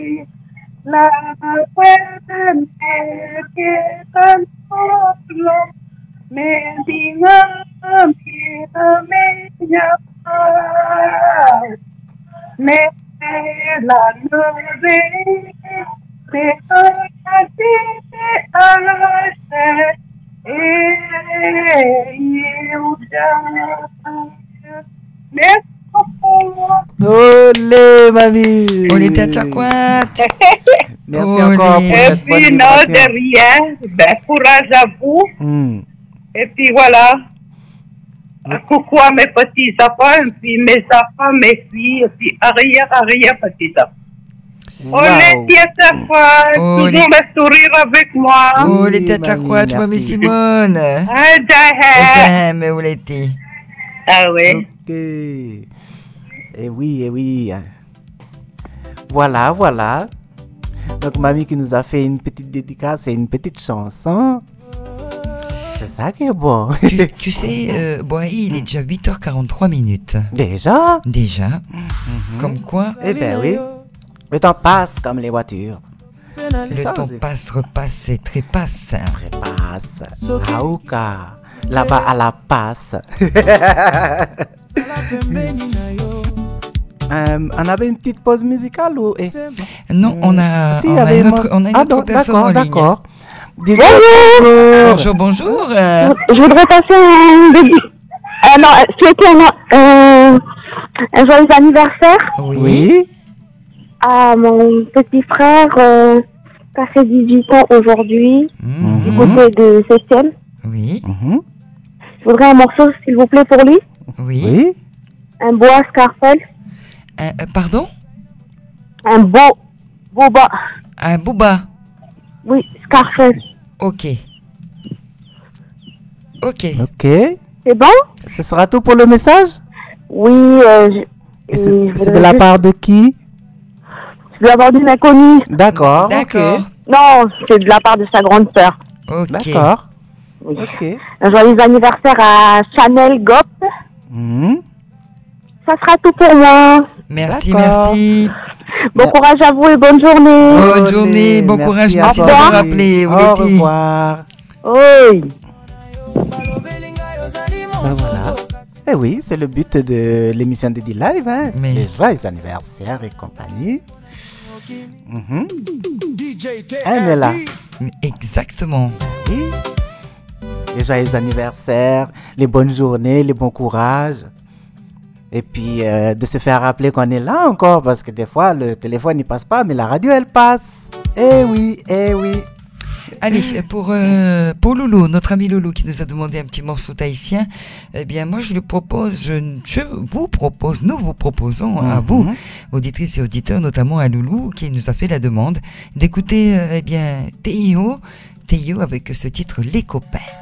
La pueden que tan solo me digan que me llamas. Me la nube me hace Olé, mamie. On était à Tchakwat. Merci Olé. encore pour Et cette bonne puis non, vibration. de rien. Ben, courage à vous. Et puis voilà. Coucou à mes petits enfants, et puis mes enfants, mes filles, et puis arrière petits enfants. Wow. On est à chaque fois, toujours le sourire avec moi. On était à Tchakwat, mamie, mamie merci. Simone. Ah, d'ailleurs. Mais où l'était? Ah oui. Ok. Eh oui, eh oui. Voilà, voilà. Donc, mamie qui nous a fait une petite dédicace et une petite chanson. C'est ça qui est bon. Tu sais, Boahi, il est déjà 8h43 minutes. Déjà? Déjà. Comme quoi, Eh ben oui. Le temps passe comme les voitures. le temps passe, repasse et trépasse. Trépasse. Aouka. Là-bas à la passe. On avait une petite pause musicale ou Non, on a, si, on il y a avait une une autre, on a une Ah, autre donc, personne en d'accord, ligne. d'accord. Bonjour, bonjour. Je voudrais passer souhaiter un joyeux anniversaire Oui. à mon petit frère qui a fait 18 ans aujourd'hui, du côté de 7e. Oui. Je voudrais un morceau, s'il vous plaît, pour lui. Oui. Un boa Scarfell. Pardon? Un boba. Un booba. Oui, Scarfell. Ok. Ok. C'est bon? Ce sera tout pour le message? Oui. Et c'est de la part de qui? De la part d'une inconnue. D'accord. D'accord. Ok. Non, c'est de la part de sa grande sœur. Ok. D'accord. Oui. Ok. Un joyeux anniversaire à Chanel Gop. Ça sera tout pour moi. Merci, D'accord. merci. Bon courage à vous et bonne journée. Bonne journée, bon courage, merci à d'avoir toi. appelé. Au revoir. Oui. Ben voilà. Eh oui, c'est le but de l'émission de D-Live, hein. Mais... Les joyeux anniversaires et compagnie. Elle est là. Exactement. Oui. Les joyeux anniversaires, les bonnes journées, les bons courages. Et puis de se faire rappeler qu'on est là encore, parce que des fois le téléphone n'y passe pas, mais la radio elle passe. Eh oui, eh oui. Allez, pour Loulou, notre ami Loulou qui nous a demandé un petit morceau tahitien, eh bien moi je lui propose, nous vous proposons à vous, auditrices et auditeurs, notamment à Loulou qui nous a fait la demande d'écouter eh bien Théo avec ce titre Les Copains.